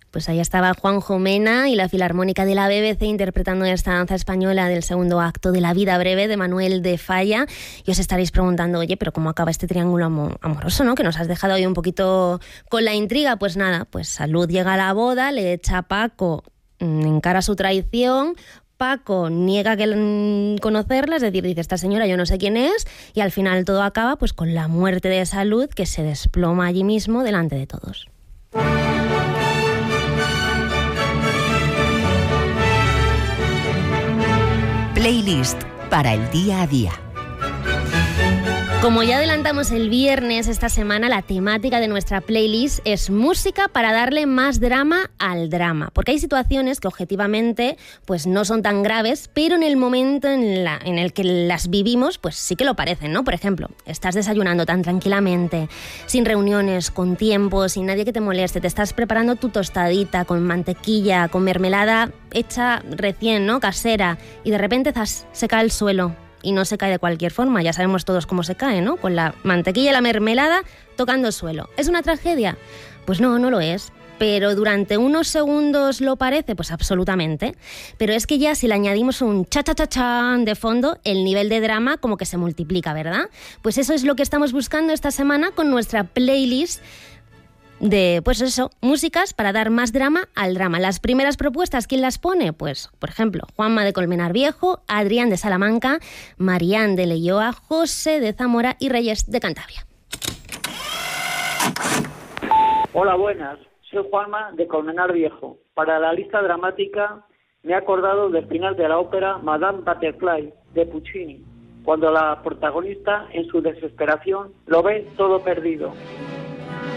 Pues ahí estaba Juanjo Mena y la Filarmónica de la BBC interpretando esta danza española del segundo acto de La vida breve de Manuel de Falla. Y os estaréis preguntando, oye, pero ¿cómo acaba este triángulo amoroso, no? Que nos has dejado ahí un poquito con la intriga. Pues nada, pues Salud llega a la boda, le echa a Paco, encara su traición. Paco niega conocerla, es decir, dice, esta señora yo no sé quién es, y al final todo acaba pues con la muerte de Salud, que se desploma allí mismo delante de todos. Playlist para el día a día. Como ya adelantamos el viernes, esta semana la temática de nuestra playlist es música para darle más drama al drama. Porque hay situaciones que objetivamente pues no son tan graves, pero en el momento en el que las vivimos, pues sí que lo parecen, ¿no? Por ejemplo, estás desayunando tan tranquilamente, sin reuniones, con tiempo, sin nadie que te moleste, te estás preparando tu tostadita con mantequilla, con mermelada hecha recién, ¿no? Casera, y de repente se cae el suelo. Y no se cae de cualquier forma, ya sabemos todos cómo se cae, ¿no? Con la mantequilla y la mermelada tocando el suelo. ¿Es una tragedia? Pues no, no lo es. ¿Pero durante unos segundos lo parece? Pues absolutamente. Pero es que ya si le añadimos un cha-cha-cha-chan de fondo, el nivel de drama como que se multiplica, ¿verdad? Pues eso es lo que estamos buscando esta semana con nuestra playlist de, pues eso, músicas para dar más drama al drama. Las primeras propuestas, ¿quién las pone? Pues, por ejemplo, Juanma de Colmenar Viejo, Adrián de Salamanca, Marián de Leioa, José de Zamora y Reyes de Cantabria. Hola, buenas. Soy Juanma de Colmenar Viejo. Para la lista dramática me he acordado del final de la ópera Madame Butterfly de Puccini, cuando la protagonista, en su desesperación, lo ve todo perdido.